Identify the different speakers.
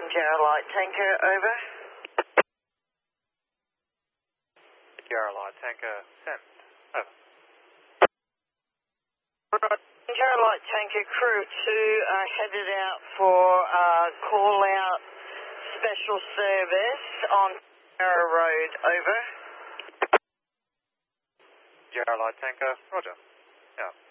Speaker 1: Sierra Light Tanker, over.
Speaker 2: Sierra Light Tanker, send, over.
Speaker 1: Sierra Light Tanker Crew 2 are headed out for call out special service on Sierra Road, over.
Speaker 2: Sierra Light Tanker, roger. Yeah.